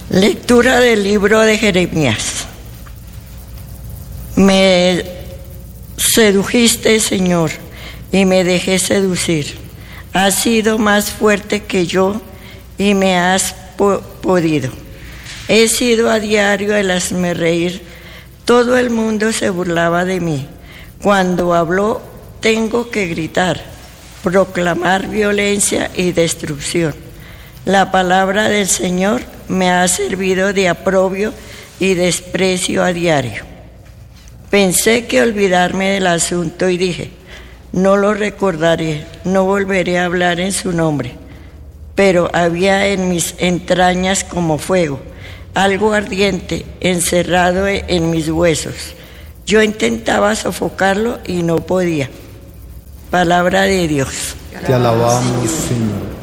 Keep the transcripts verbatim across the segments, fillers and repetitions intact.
Lectura del libro de Jeremías. Me sedujiste, Señor, y me dejé seducir. Has sido más fuerte que yo y me has po- podido. He sido a diario el hazmerreír. Todo el mundo se burlaba de mí. Cuando habló, tengo que gritar, proclamar violencia y destrucción. La palabra del Señor me ha servido de aprobio y desprecio a diario. Pensé que olvidarme del asunto y dije, no lo recordaré, no volveré a hablar en su nombre. Pero había en mis entrañas como fuego, algo ardiente encerrado en mis huesos. Yo intentaba sofocarlo y no podía. Palabra de Dios. Te alabamos, Señor.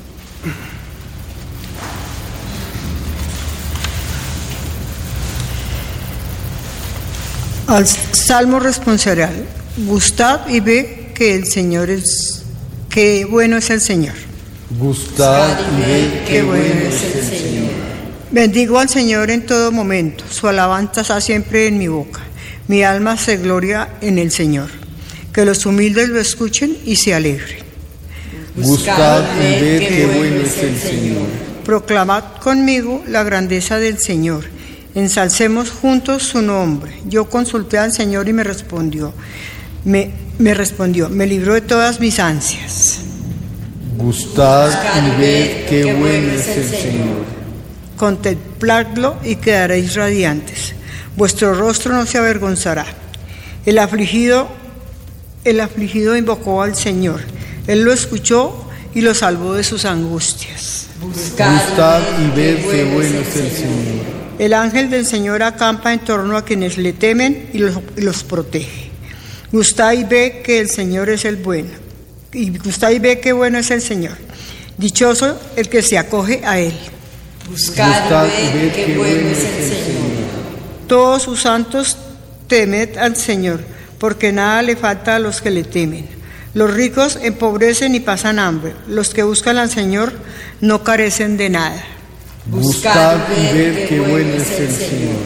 Al Salmo responsorial. Gustad y ve que el Señor es, que bueno es el Señor. Gustad y ved qué bueno es el Señor. Bendigo al Señor en todo momento, su alabanza está siempre en mi boca. Mi alma se gloria en el Señor. Que los humildes lo escuchen y se alegren. Gustad y ved qué bueno es el Señor. Proclamad conmigo la grandeza del Señor. Ensalcemos juntos su nombre. Yo consulté al Señor y me respondió. Me, me respondió, me libró de todas mis ansias. Gustad y ved qué bueno es el Señor. Contempladlo y quedaréis radiantes. Vuestro rostro no se avergonzará. El afligido, el afligido invocó al Señor. Él lo escuchó y lo salvó de sus angustias. Gustad y ved qué bueno es el Señor. El ángel del Señor acampa en torno a quienes le temen y los, y los protege. Gustad y ve que el Señor es el bueno. Y gustad y ve qué bueno es el Señor. Dichoso el que se acoge a él. Buscad y ved qué bueno es el Señor. Todos sus santos temed al Señor, porque nada le falta a los que le temen. Los ricos empobrecen y pasan hambre. Los que buscan al Señor no carecen de nada. Buscad y ved qué bueno es el Señor.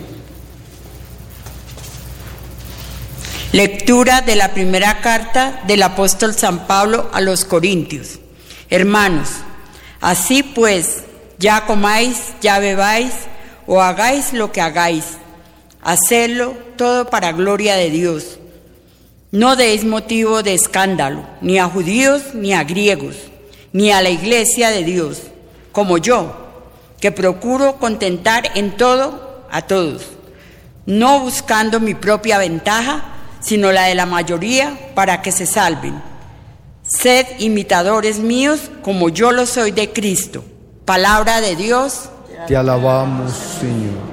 Lectura de la primera carta del apóstol San Pablo a los Corintios. Hermanos, así pues, ya comáis, ya bebáis, o hagáis lo que hagáis, hacedlo todo para gloria de Dios. No deis motivo de escándalo, ni a judíos ni a griegos, ni a la iglesia de Dios, como yo, que procuro contentar en todo a todos, no buscando mi propia ventaja, sino la de la mayoría para que se salven. Sed imitadores míos como yo lo soy de Cristo. Palabra de Dios. Te alabamos, Señor.